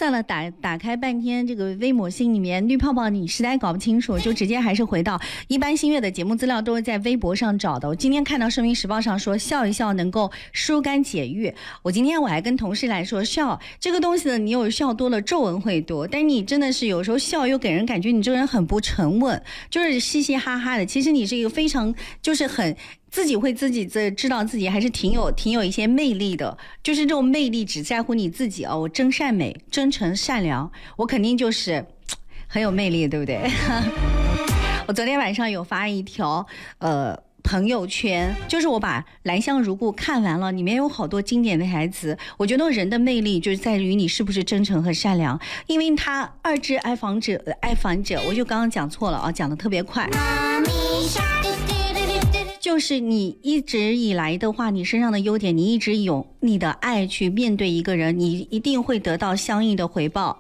算了，打开半天这个微博信里面绿泡泡，你实在搞不清楚，就直接还是回到一般新月的节目资料都是在微博上找的。我今天看到《人民时报》上说笑一笑能够疏肝解郁，我今天我还跟同事来说笑这个东西呢，你有笑多了皱纹会多，但你真的是有时候笑又给人感觉你这个人很不沉稳，就是嘻嘻哈哈的。其实你是一个非常就是很。自己会自己知道自己还是挺有一些魅力的，就是这种魅力只在乎你自己哦。我真善美、真诚、善良，我肯定就是很有魅力，对不对？我昨天晚上有发一条朋友圈，就是我把《兰香如故》看完了，里面有好多经典的台词。我觉得人的魅力就是在于你是不是真诚和善良，因为他二至爱访者，我就刚刚讲错了啊，讲得特别快。就是你一直以来的话，你身上的优点，你一直用你的爱去面对一个人，你一定会得到相应的回报。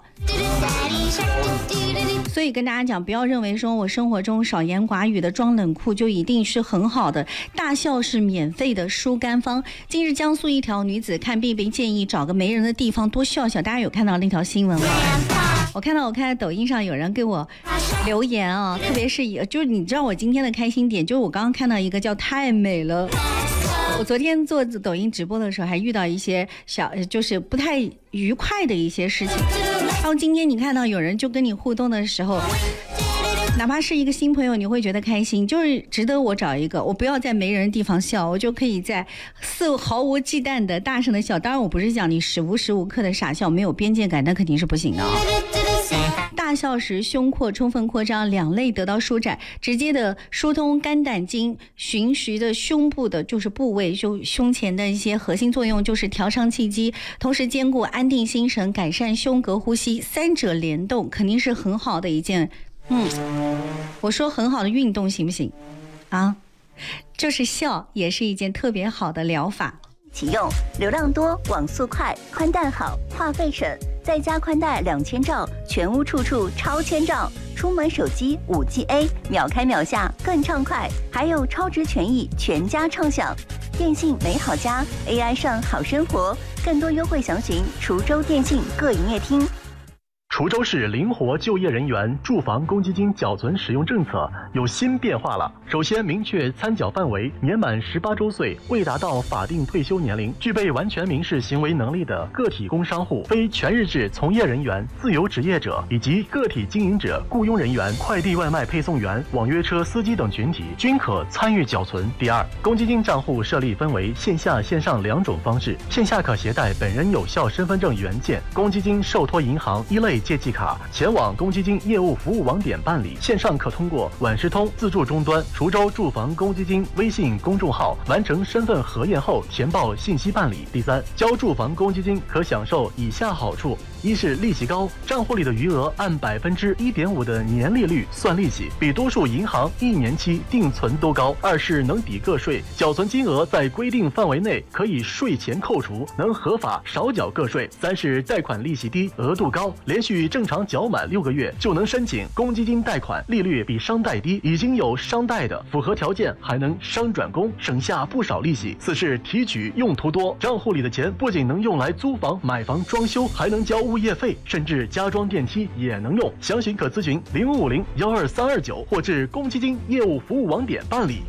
所以跟大家讲，不要认为说我生活中少言寡语的装冷酷就一定是很好的，大笑是免费的疏肝方。近日江苏一条女子看病被建议找个没人的地方多笑笑，大家有看到那条新闻吗？我看抖音上有人给我留言啊，特别是就是你知道我今天的开心点，就是我刚刚看到一个叫太美了。我昨天做抖音直播的时候还遇到一些就是不太愉快的一些事情，然后今天你看到有人就跟你互动的时候，哪怕是一个新朋友，你会觉得开心，就是值得我找一个，我不要在没人的地方笑，我就可以在毫无忌惮的大声的笑。当然我不是讲你无时无刻的傻笑，没有边界感，那肯定是不行的大笑时胸廓充分扩张，两肋得到舒展，直接的疏通肝胆经，循序的胸部的就是部位，胸前的一些核心作用就是调畅气机，同时兼顾安定心神，改善胸膈呼吸，三者联动，肯定是很好的一件我说很好的运动行不行啊？就是笑也是一件特别好的疗法。 启用流量多，网速快，宽带好，话费省，再加宽带2000兆，全屋处处超千兆，出门手机5G秒开秒下更畅快，还有超值权益，全家畅享。电信美好家 AI 上好生活，更多优惠详询滁州电信各营业厅。 滁州市灵活就业人员住房公积金缴存使用政策有新变化了。首先明确参缴范围，年满18周岁，未达到法定退休年龄，具备完全民事行为能力的个体工商户、非全日制从业人员、自由职业者以及个体经营者、雇佣人员、快递外卖配送员、网约车司机等群体均可参与缴存。第二，公积金账户设立分为线下、线上2种方式，线下可携带本人有效身份证原件、公积金受托银行一类借记卡前往公积金业务服务网点办理，线上可通过晚时通自助终端、滁州住房公积金微信公众号完成身份核验后填报信息办理。第三，交住房公积金可享受以下好处：一是利息高，账户里的余额按1.5%的年利率算利息，比多数银行1年期定存都高；二是能抵个税，缴存金额在规定范围内可以税前扣除，能合法少缴个税；三是贷款利息低，额度高，连续正常缴满6个月就能申请公积金贷款，利率比商贷低，已经有商贷的符合条件还能商转公，省下不少利息。四是提取用途多，账户里的钱不仅能用来租房、买房、装修，还能交物业费，甚至加装电梯也能用。详询可咨询0550-12329或至公积金业务服务网点办理。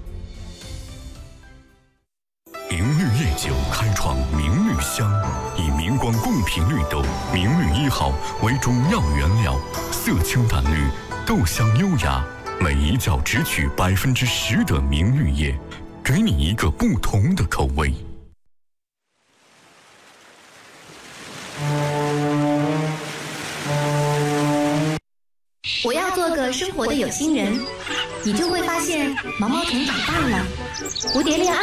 明绿夜酒开创明绿香，以明光贡品绿豆明绿1号为主要原料，色清淡绿，豆香优雅，每一窖只取10%的明绿叶，给你一个不同的口味。 我要做个生活的有心人，你就会发现毛毛虫长大了，蝴蝶恋爱